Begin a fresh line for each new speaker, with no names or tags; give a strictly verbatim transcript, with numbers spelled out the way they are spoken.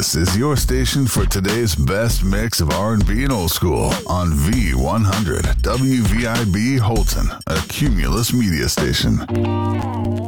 This is your station for today's best mix of R and B and old school on V one hundred W V I B Holton, a Cumulus media station.